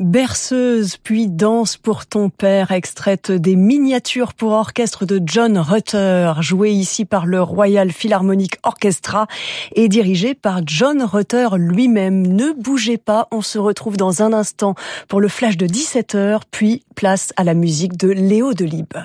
Berceuse, puis Danse pour ton père, extraite des miniatures pour orchestre de John Rutter, jouée ici par le Royal Philharmonic Orchestra et dirigée par John Rutter lui-même. Ne bougez pas, on se retrouve dans un instant pour le flash de 17h, puis place à la musique de Léo Delibes.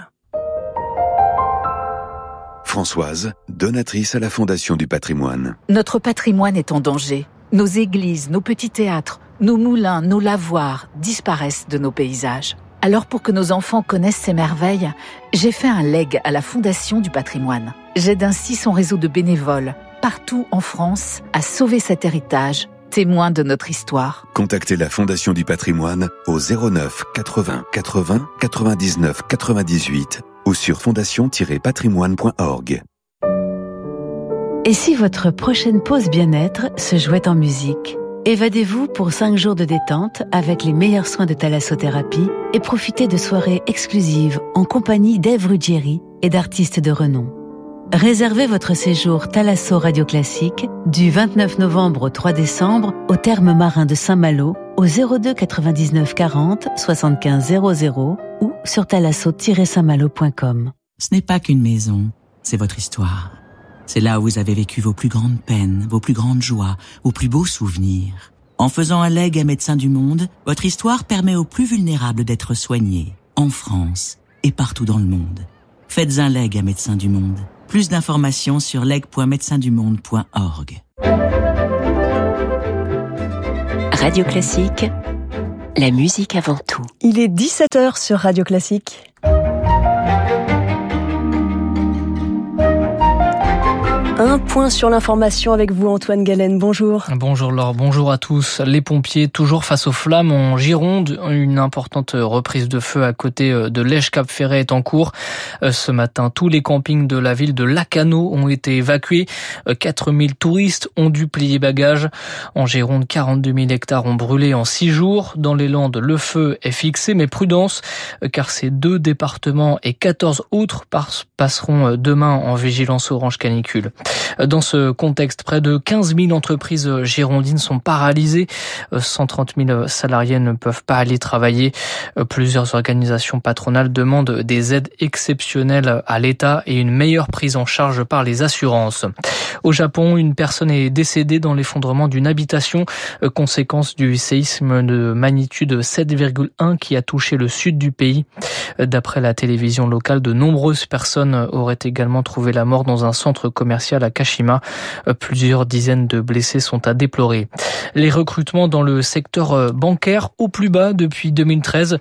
Françoise, donatrice à la Fondation du patrimoine. Notre patrimoine est en danger. Nos églises, nos petits théâtres, nos moulins, nos lavoirs disparaissent de nos paysages. Alors pour que nos enfants connaissent ces merveilles, j'ai fait un leg à la Fondation du patrimoine. J'aide ainsi son réseau de bénévoles, partout en France, à sauver cet héritage, témoin de notre histoire. Contactez la Fondation du patrimoine au 09 80 80 99 98 ou sur fondation-patrimoine.org. Et si votre prochaine pause bien-être se jouait en musique ? Évadez-vous pour 5 jours de détente avec les meilleurs soins de thalassothérapie et profitez de soirées exclusives en compagnie d'Ève Ruggieri et d'artistes de renom. Réservez votre séjour Thalasso Radio Classique du 29 novembre au 3 décembre au Thermes Marins de Saint-Malo au 02 99 40 75 00 ou sur thalasso-saintmalo.com. Ce n'est pas qu'une maison, c'est votre histoire. C'est là où vous avez vécu vos plus grandes peines, vos plus grandes joies, vos plus beaux souvenirs. En faisant un leg à Médecins du Monde, votre histoire permet aux plus vulnérables d'être soignés, en France et partout dans le monde. Faites un leg à Médecins du Monde. Plus d'informations sur leg.médecindumonde.org. Radio Classique, la musique avant tout. Il est 17h sur Radio Classique. Un point sur l'information avec vous, Antoine Galen. Bonjour. Bonjour Laure, bonjour à tous. Les pompiers, toujours face aux flammes en Gironde. Une importante reprise de feu à côté de Lège-Cap-Ferret est en cours. Ce matin, tous les campings de la ville de Lacanau ont été évacués. 4000 touristes ont dû plier bagages. En Gironde, 42 000 hectares ont brûlé en 6 jours. Dans les Landes, le feu est fixé, mais prudence, car ces 2 départements et 14 autres passeront demain en vigilance orange canicule. Dans ce contexte, près de 15 000 entreprises girondines sont paralysées. 130 000 salariés ne peuvent pas aller travailler. Plusieurs organisations patronales demandent des aides exceptionnelles à l'État et une meilleure prise en charge par les assurances. Au Japon, une personne est décédée dans l'effondrement d'une habitation, conséquence du séisme de magnitude 7,1 qui a touché le sud du pays. D'après la télévision locale, de nombreuses personnes auraient également trouvé la mort dans un centre commercial à Kashima. Plusieurs dizaines de blessés sont à déplorer. Les recrutements dans le secteur bancaire au plus bas depuis 2013.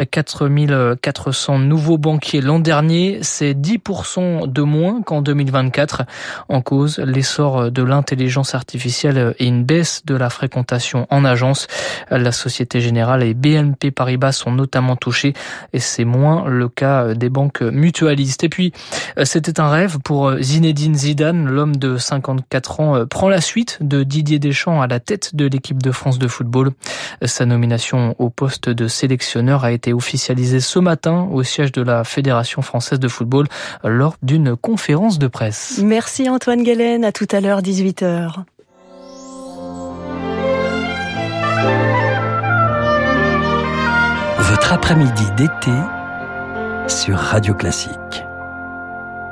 4400 nouveaux banquiers l'an dernier, c'est 10% de moins qu'en 2024. En cause, l'essor de l'intelligence artificielle et une baisse de la fréquentation en agence. La Société Générale et BNP Paribas sont notamment touchés et c'est moins le cas des banques mutualistes. Et puis, c'était un rêve pour Zinedine Zidane. L'homme de 54 ans prend la suite de Didier Deschamps à la tête de l'équipe de France de football. Sa nomination au poste de sélectionneur a été officialisée ce matin au siège de la Fédération française de football lors d'une conférence de presse. Merci Antoine Galen, à tout à l'heure 18h. Votre après-midi d'été sur Radio Classique.